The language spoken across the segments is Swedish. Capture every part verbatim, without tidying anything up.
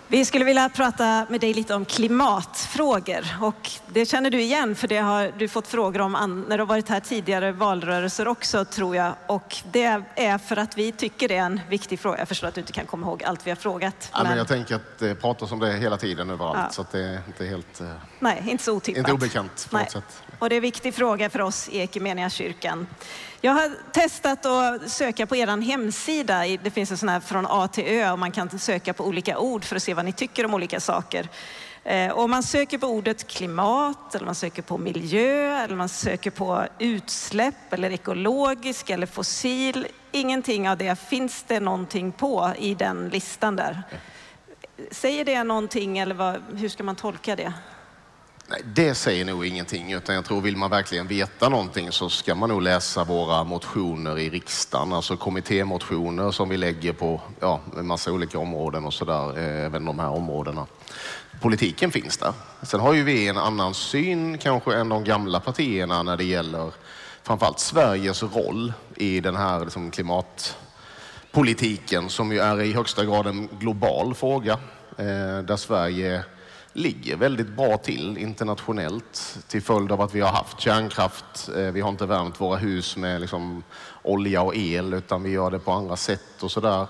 Vi skulle vilja prata med dig lite om klimatfrågor, och det känner du igen för det har du fått frågor om när du har varit här tidigare valrörelser också, tror jag. Och det är för att vi tycker det är en viktig fråga. Jag förstår att du inte kan komma ihåg allt vi har frågat. Ja, men... men jag tänker att det pratas om det hela tiden överallt, ja. Så att det är inte helt... Nej, inte så otippat. Inte obekant på något sätt. Och det är en viktig fråga för oss i Equmeniakyrkan. Jag har testat att söka på er hemsida. Det finns en sån här från A till Ö och man kan söka på olika ord för att se vad ni tycker om olika saker. Och man söker på ordet klimat, eller man söker på miljö, eller man söker på utsläpp, eller ekologisk, eller fossil. Ingenting av det finns det någonting på i den listan där. Säger det någonting, eller vad, hur ska man tolka det? Nej, det säger nog ingenting, utan jag tror vill man verkligen veta någonting så ska man nog läsa våra motioner i riksdagen, alltså kommittémotioner som vi lägger på ja, en massa olika områden och sådär, även de här områdena. Politiken finns där. Sen har ju vi en annan syn kanske än de gamla partierna när det gäller framförallt Sveriges roll i den här liksom, klimatpolitiken som ju är i högsta grad en global fråga eh, där Sverige ligger väldigt bra till internationellt till följd av att vi har haft kärnkraft. Vi har inte värmt våra hus med liksom olja och el utan vi gör det på andra sätt och sådär.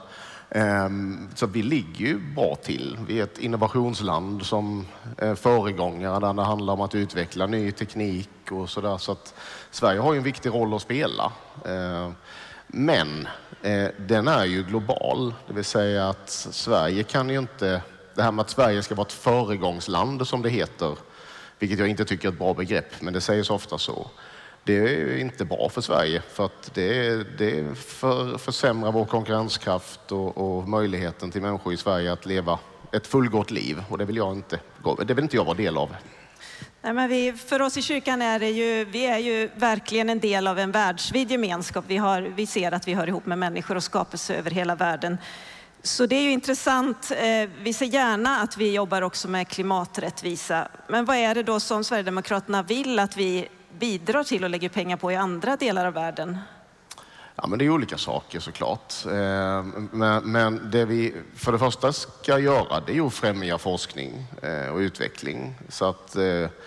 Så vi ligger ju bra till. Vi är ett innovationsland som är föregångare där det handlar om att utveckla ny teknik och sådär. Så att Sverige har ju en viktig roll att spela. Men den är ju global. Det vill säga att Sverige kan ju inte... Det här med att Sverige ska vara ett föregångsland som det heter, vilket jag inte tycker är ett bra begrepp, men det sägs ofta så. Det är inte bra för Sverige för att det, det för, försämrar vår konkurrenskraft och, och möjligheten till människor i Sverige att leva ett fullgott liv. Och det vill jag inte, det vill inte jag vara del av. Nej, men vi, för oss i kyrkan är det ju, vi är ju verkligen en del av en världsvid gemenskap. Vi, har, vi ser att vi hör ihop med människor och skapelse över hela världen. Så det är ju intressant. Vi ser gärna att vi jobbar också med klimaträttvisa. Men vad är det då som Sverigedemokraterna vill att vi bidrar till och lägger pengar på i andra delar av världen? Ja, men det är olika saker såklart. Men, men det vi för det första ska göra det är att främja forskning och utveckling. Så att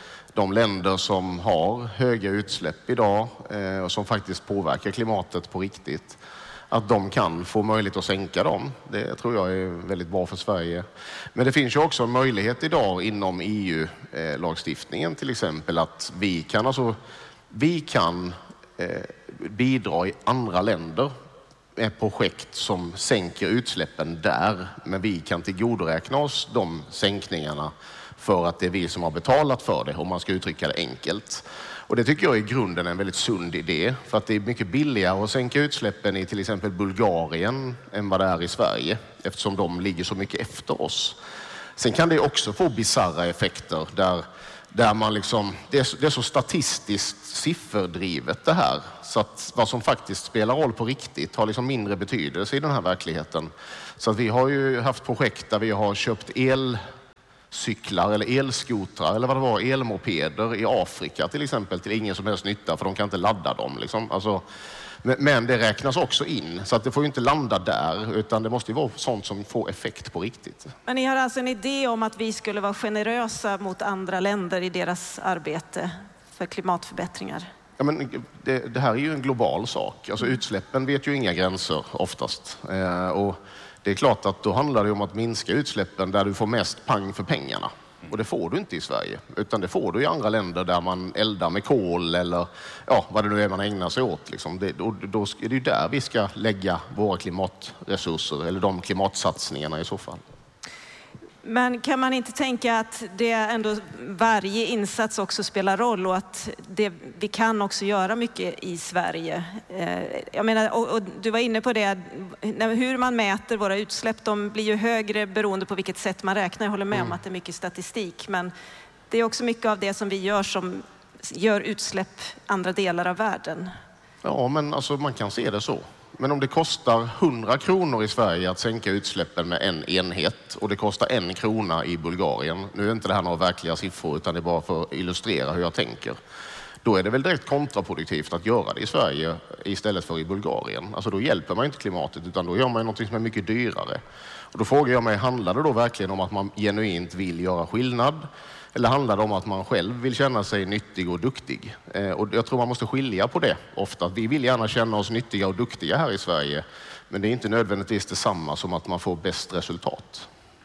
de länder som har höga utsläpp idag och som faktiskt påverkar klimatet på riktigt, att de kan få möjlighet att sänka dem. Det tror jag är väldigt bra för Sverige. Men det finns ju också en möjlighet idag inom E U-lagstiftningen till exempel att vi kan, alltså, vi kan eh, bidra i andra länder med projekt som sänker utsläppen där. Men vi kan tillgodoräkna oss de sänkningarna för att det är vi som har betalat för det, om man ska uttrycka det enkelt. Och det tycker jag i grunden är en väldigt sund idé. För att det är mycket billigare att sänka utsläppen i till exempel Bulgarien än vad det är i Sverige. Eftersom de ligger så mycket efter oss. Sen kan det också få bizarra effekter där, där man liksom... Det är, det är så statistiskt sifferdrivet det här. Så att vad som faktiskt spelar roll på riktigt har liksom mindre betydelse i den här verkligheten. Så att vi har ju haft projekt där vi har köpt el... cyklar eller elskotrar eller vad det var, elmopeder i Afrika till exempel till ingen som helst nytta för de kan inte ladda dem. Liksom. Alltså, men det räknas också in så att det får ju inte landa där utan det måste ju vara sånt som får effekt på riktigt. Men ni har alltså en idé om att vi skulle vara generösa mot andra länder i deras arbete för klimatförbättringar? Ja, men det, det här är ju en global sak. Alltså utsläppen vet ju inga gränser oftast. Eh, och det är klart att då handlar det om att minska utsläppen där du får mest pang för pengarna. Och det får du inte i Sverige. Utan det får du i andra länder där man eldar med kol eller ja, vad det nu är man ägnar sig åt. Liksom. Det, då, då är det ju där vi ska lägga våra klimatresurser eller de klimatsatsningarna i så fall. Men kan man inte tänka att det ändå varje insats också spelar roll och att det, vi kan också göra mycket i Sverige? Jag menar, och, och du var inne på det, hur man mäter våra utsläpp, de blir ju högre beroende på vilket sätt man räknar. Jag håller med mm. om att det är mycket statistik, men det är också mycket av det som vi gör som gör utsläpp andra delar av världen. Ja, men alltså man kan se det så. Men om det kostar hundra kronor i Sverige att sänka utsläppen med en enhet och det kostar en krona i Bulgarien. Nu är inte det här några verkliga siffror utan det är bara för att illustrera hur jag tänker. Då är det väl direkt kontraproduktivt att göra det i Sverige istället för i Bulgarien. Alltså då hjälper man inte klimatet, utan då gör man något som är mycket dyrare. Och då frågar jag mig, handlar det då verkligen om att man genuint vill göra skillnad? Eller handlar det om att man själv vill känna sig nyttig och duktig? Eh, och jag tror man måste skilja på det ofta. Vi vill gärna känna oss nyttiga och duktiga här i Sverige, men det är inte nödvändigtvis detsamma som att man får bäst resultat.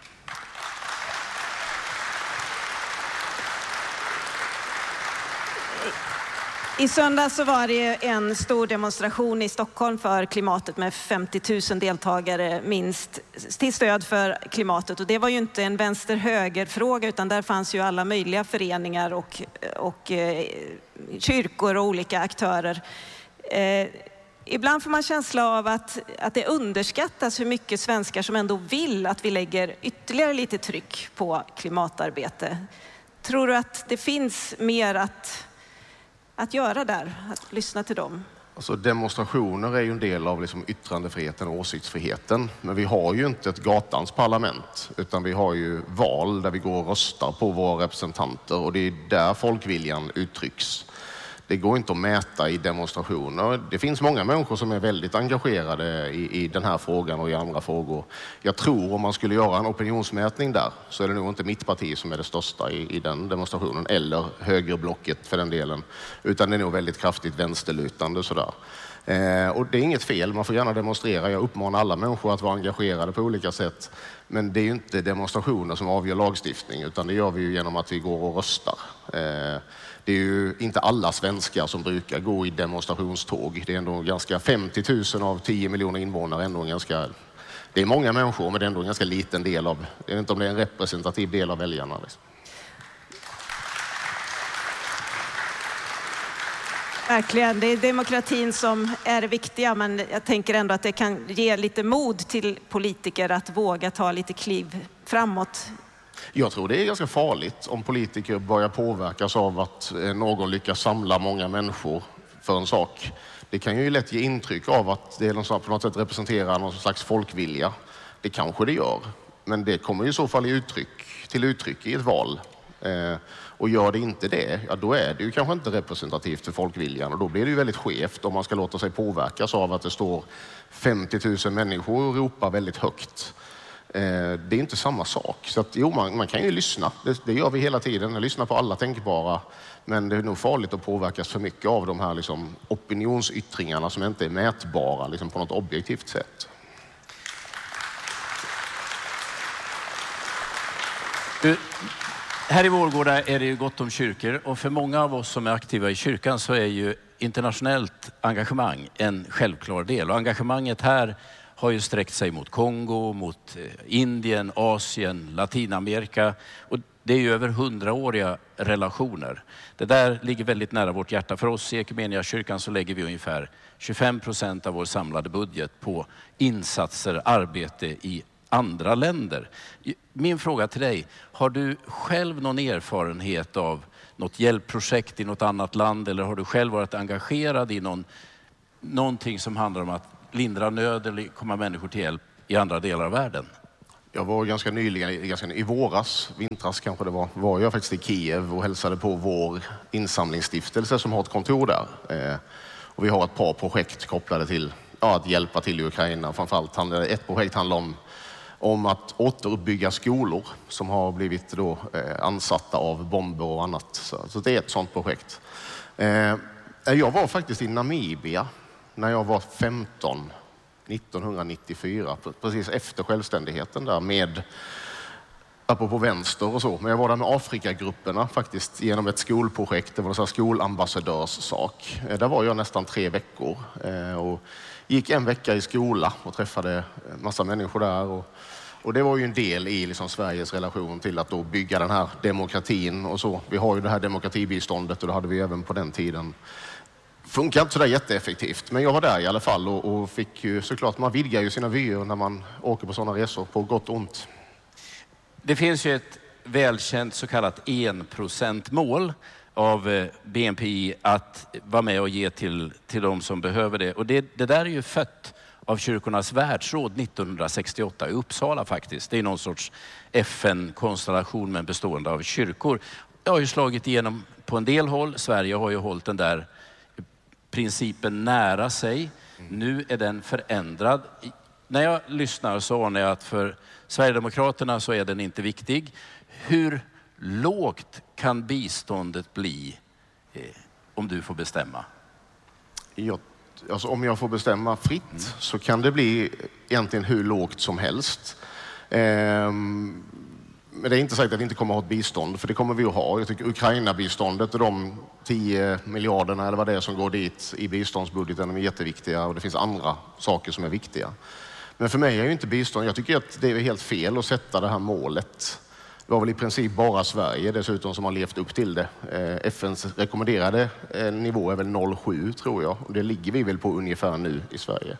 I söndag så var det en stor demonstration i Stockholm för klimatet med femtio tusen deltagare minst till stöd för klimatet. Och det var ju inte en vänster-höger-fråga, utan där fanns ju alla möjliga föreningar och, och eh, kyrkor och olika aktörer. Eh, ibland får man känsla av att, att det underskattas hur mycket svenskar som ändå vill att vi lägger ytterligare lite tryck på klimatarbete. Tror du att det finns mer att... att göra där, att lyssna till dem? Alltså demonstrationer är ju en del av liksom yttrandefriheten och åsiktsfriheten. Men vi har ju inte ett gatans parlament, utan vi har ju val där vi går och röstar på våra representanter, och det är där folkviljan uttrycks. Det går inte att mäta i demonstrationer. Det finns många människor som är väldigt engagerade i, i den här frågan och i andra frågor. Jag tror om man skulle göra en opinionsmätning där, så är det nog inte mitt parti som är det största i, i den demonstrationen, eller högerblocket för den delen, utan det är nog väldigt kraftigt vänsterlutande sådär. Eh, och det är inget fel, man får gärna demonstrera. Jag uppmanar alla människor att vara engagerade på olika sätt. Men det är ju inte demonstrationer som avgör lagstiftning, utan det gör vi ju genom att vi går och röstar. Eh, det är ju inte alla svenskar som brukar gå i demonstrationståg. Det är ändå ganska femtio tusen av tio miljoner invånare. Ändå en ganska, det är många människor, men det är ändå en ganska liten del av, jag vet inte om det är en representativ del av väljarna. Liksom. Verkligen, det är demokratin som är det viktiga, men jag tänker ändå att det kan ge lite mod till politiker att våga ta lite kliv framåt. Jag tror det är ganska farligt om politiker börjar påverkas av att någon lyckas samla många människor för en sak. Det kan ju lätt ge intryck av att det är någon, på något sätt representerar någon slags folkvilja. Det kanske det gör, men det kommer ju i så fall i uttryck, till uttryck i ett val. Eh, och gör det inte det, ja, då är det ju kanske inte representativt för folkviljan, och då blir det ju väldigt skevt om man ska låta sig påverkas av att det står femtio tusen människor och ropar väldigt högt. Eh, det är inte samma sak. Så att, jo, man, man kan ju lyssna. Det, det gör vi hela tiden. Jag lyssnar på alla tänkbara, men det är nog farligt att påverkas för mycket av de här liksom, opinionsyttringarna som inte är mätbara liksom, på något objektivt sätt. Du, här i Vårgårda är det ju gott om kyrkor, och för många av oss som är aktiva i kyrkan så är ju internationellt engagemang en självklar del. Och engagemanget här har ju sträckt sig mot Kongo, mot Indien, Asien, Latinamerika, och det är ju över hundraåriga relationer. Det där ligger väldigt nära vårt hjärta. För oss i Ekumeniakyrkan så lägger vi ungefär tjugofem procent av vår samlade budget på insatser, arbete i andra länder. Min fråga till dig, har du själv någon erfarenhet av något hjälpprojekt i något annat land, eller har du själv varit engagerad i någon, någonting som handlar om att lindra nöd eller komma människor till hjälp i andra delar av världen? Jag var ganska nyligen, ganska, i våras, vintras kanske det var, var jag faktiskt i Kiev och hälsade på vår insamlingsstiftelse som har ett kontor där. Eh, och vi har ett par projekt kopplade till ja, att hjälpa till i Ukraina. Framförallt handlar ett projekt handlar om om att återuppbygga skolor som har blivit då, eh, ansatta av bomber och annat. Så, så det är ett sådant projekt. Eh, jag var faktiskt i Namibia när jag var femton, nittonhundranittiofyra, precis efter självständigheten där med, apropå vänster och så, men jag var där med Afrikagrupperna faktiskt genom ett skolprojekt. Det var en sån här skolambassadörssak. Eh, där var jag nästan tre veckor eh, och gick en vecka i skola och träffade massa människor där. Och, och det var ju en del i liksom Sveriges relation till att då bygga den här demokratin och så. Vi har ju det här demokratibiståndet, och det hade vi även på den tiden. Funkar inte sådär jätteeffektivt, men jag var där i alla fall och, och fick ju såklart, man vidgar ju sina vyer när man åker på sådana resor, på gott och ont. Det finns ju ett välkänt så kallat enprocentmål av B N P I att vara med och ge till, till de som behöver det. Och det, det där är ju fött av Kyrkornas världsråd nittonhundrasextioåtta i Uppsala faktiskt. Det är någon sorts F N-konstellation men bestående av kyrkor. Det har ju slagit igenom på på en del håll. Sverige har ju hållit den där principen nära sig. Mm. Nu är den förändrad. När jag lyssnar så anar jag att för Sverigedemokraterna så är den inte viktig. Hur lågt kan biståndet bli eh, om du får bestämma? Jag, alltså om jag får bestämma fritt mm. så kan det bli egentligen hur lågt som helst. Ehm, men det är inte sagt att vi inte kommer att ha ett bistånd, för det kommer vi att ha. Jag tycker Ukraina-biståndet och de tio miljarderna eller vad det är som går dit i biståndsbudgeten är jätteviktiga, och det finns andra saker som är viktiga. Men för mig är ju inte bistånd, jag tycker att det är helt fel att sätta det här målet. Det var väl i princip bara Sverige dessutom som har levt upp till det. F N:s rekommenderade nivå är väl noll komma sju tror jag. Och det ligger vi väl på ungefär nu i Sverige.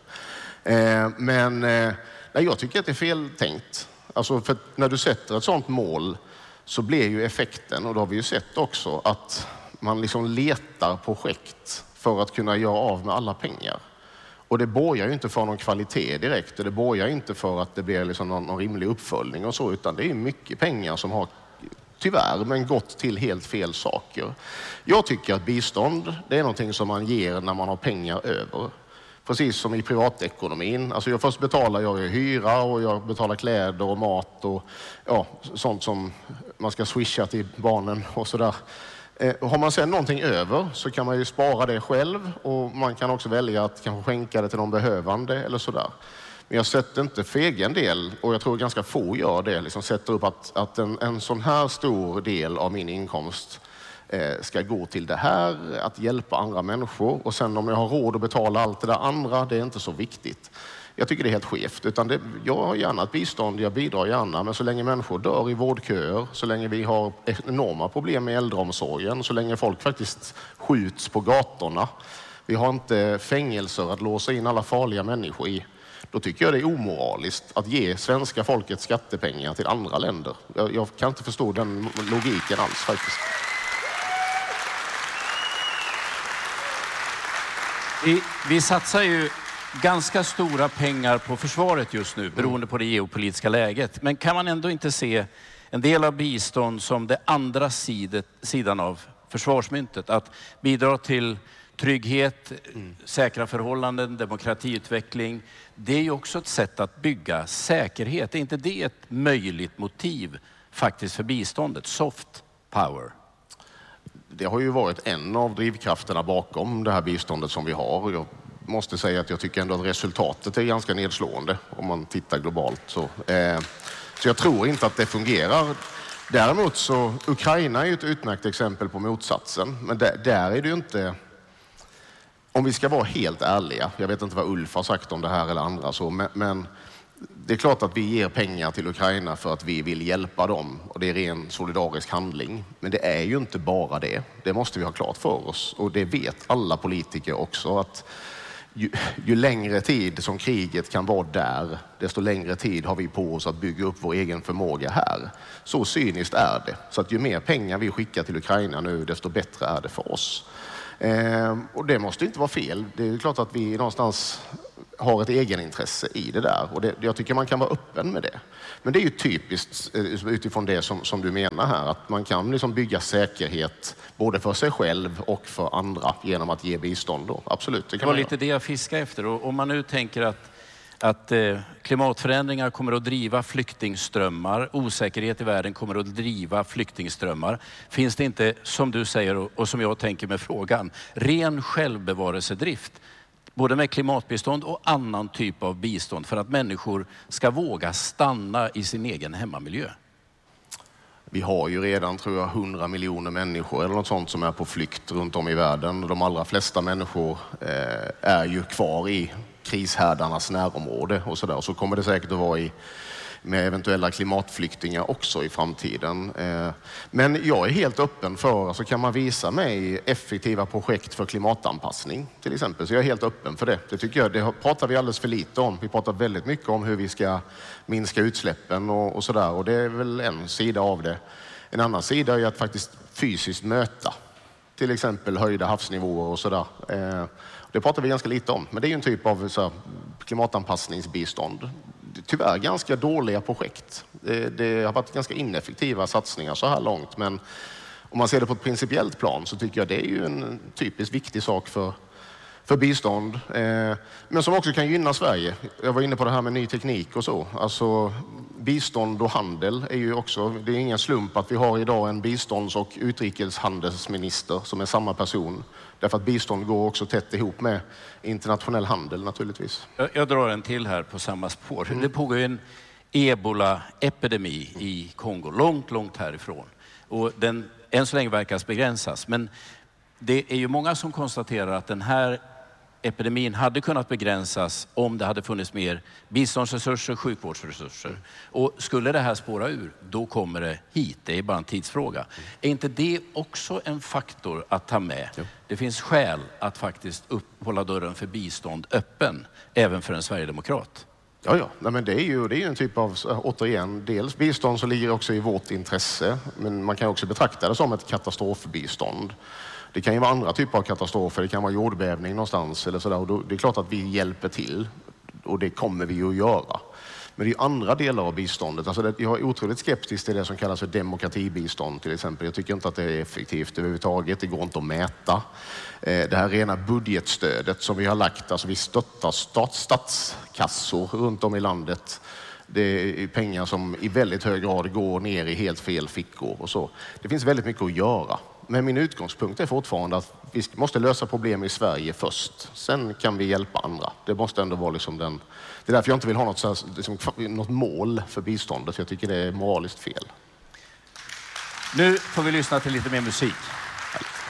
Men nej, jag tycker att det är fel tänkt. Alltså för när du sätter ett sådant mål så blir ju effekten, och då har vi ju sett också, att man liksom letar projekt för att kunna göra av med alla pengar. Och det borgar ju inte för någon kvalitet direkt, och det borgar inte för att det blir liksom någon, någon rimlig uppföljning och så, utan det är mycket pengar som har, tyvärr, men gått till helt fel saker. Jag tycker att bistånd, det är någonting som man ger när man har pengar över. Precis som i privatekonomin. Alltså jag först betalar jag hyra och jag betalar kläder och mat och ja, sånt som man ska swisha till barnen och sådär. Eh, har man sen någonting över så kan man ju spara det själv, och man kan också välja att kanske skänka det till någon behövande eller sådär. Men jag sätter inte för egen del, och jag tror ganska få gör det, liksom sätter upp att, att en, en sån här stor del av min inkomst eh, ska gå till det här, att hjälpa andra människor, och sen om jag har råd att betala allt det där andra, det är inte så viktigt. Jag tycker det är helt skevt. Utan det, jag har gärna ett bistånd, jag bidrar gärna, men så länge människor dör i vårdköer, så länge vi har enorma problem med äldreomsorgen, så länge folk faktiskt skjuts på gatorna, vi har inte fängelser att låsa in alla farliga människor i, då tycker jag det är omoraliskt att ge svenska folket skattepengar till andra länder. Jag, jag kan inte förstå den logiken alls faktiskt. Vi, vi satsar ju ganska stora pengar på försvaret just nu, beroende på det geopolitiska läget. Men kan man ändå inte se en del av bistånd som det andra sidet, sidan av försvarsmyntet? Att bidra till trygghet, mm. säkra förhållanden, demokratiutveckling. Det är ju också ett sätt att bygga säkerhet. Är inte det ett möjligt motiv faktiskt för biståndet? Soft power. Det har ju varit en av drivkrafterna bakom det här biståndet som vi har. Jag måste säga att jag tycker ändå att resultatet är ganska nedslående om man tittar globalt. Så, eh, så jag tror inte att det fungerar. Däremot så, Ukraina är ju ett utmärkt exempel på motsatsen. Men där, där är det ju inte, om vi ska vara helt ärliga, jag vet inte vad Ulf har sagt om det här eller andra, så, men, men det är klart att vi ger pengar till Ukraina för att vi vill hjälpa dem, och det är ren solidarisk handling. Men det är ju inte bara det. Det måste vi ha klart för oss, och det vet alla politiker också, att Ju, ju längre tid som kriget kan vara där, desto längre tid har vi på oss att bygga upp vår egen förmåga här. Så cyniskt är det. Så att ju mer pengar vi skickar till Ukraina nu, desto bättre är det för oss. Eh, och det måste inte vara fel. Det är klart att vi någonstans har ett egenintresse i det där. Och det, jag tycker man kan vara öppen med det. Men det är ju typiskt utifrån det som, som du menar här, att man kan liksom bygga säkerhet både för sig själv och för andra genom att ge bistånd då. Absolut, det kan det var man lite göra. det jag fiskade efter. Och om man nu tänker att, att eh, klimatförändringar kommer att driva flyktingströmmar, osäkerhet i världen kommer att driva flyktingströmmar, finns det inte, som du säger och, och som jag tänker med frågan, ren självbevarelsedrift både med klimatbistånd och annan typ av bistånd för att människor ska våga stanna i sin egen hemmamiljö? Vi har ju redan, tror jag, hundra miljoner människor eller något sånt som är på flykt runt om i världen. De allra flesta människor eh, är ju kvar i krishärdarnas närområde och sådär. Så kommer det säkert att vara i, med eventuella klimatflyktingar också i framtiden. Eh, men jag är helt öppen för, alltså kan man visa mig effektiva projekt för klimatanpassning till exempel, så jag är helt öppen för det. Det tycker jag, det pratar vi alldeles för lite om. Vi pratar väldigt mycket om hur vi ska minska utsläppen och, och sådär, och det är väl en sida av det. En annan sida är att faktiskt fysiskt möta till exempel höjda havsnivåer och sådär. Eh, det pratar vi ganska lite om, men det är ju en typ av så här, klimatanpassningsbistånd. Tyvärr ganska dåliga projekt. Det, det har varit ganska ineffektiva satsningar så här långt, men om man ser det på ett principiellt plan så tycker jag det är ju en typiskt viktig sak för, för bistånd. Eh, men som också kan gynna Sverige. Jag var inne på det här med ny teknik och så. Alltså bistånd och handel är ju också, det är ingen slump att vi har idag en bistånds- och utrikeshandelsminister som är samma person. Därför att bistånd går också tätt ihop med internationell handel naturligtvis. Jag, jag drar en till här på samma spår. Mm. Det pågår en ebola-epidemi i Kongo, långt, långt härifrån. Och den än så länge verkar begränsas. Men det är ju många som konstaterar att den här epidemin hade kunnat begränsas om det hade funnits mer biståndsresurser, sjukvårdsresurser. Och skulle det här spåra ur, då kommer det hit. Det är bara en tidsfråga. Mm. Är inte det också en faktor att ta med? Jo. Det finns skäl att faktiskt uppehålla dörren för bistånd öppen, även för en sverigedemokrat. Ja, ja. Nej, men det är ju det är en typ av, återigen, dels bistånd som ligger också i vårt intresse. Men man kan också betrakta det som ett katastrofbistånd. Det kan ju vara andra typer av katastrofer, det kan vara jordbävning någonstans eller sådär. Och då, det är klart att vi hjälper till och det kommer vi ju att göra. Men det är ju andra delar av biståndet. Alltså det, jag är otroligt skeptisk till det som kallas för demokratibistånd till exempel. Jag tycker inte att det är effektivt överhuvudtaget, det går inte att mäta. Eh, det här rena budgetstödet som vi har lagt, alltså vi stöttar stat, statskassor runt om i landet. Det är pengar som i väldigt hög grad går ner i helt fel fickor och så. Det finns väldigt mycket att göra. Men min utgångspunkt är fortfarande att vi måste lösa problem i Sverige först. Sen kan vi hjälpa andra. Det måste ändå vara liksom den... Det är därför jag inte vill ha något, så här, liksom, något mål för biståndet. För jag tycker det är moraliskt fel. Nu får vi lyssna till lite mer musik.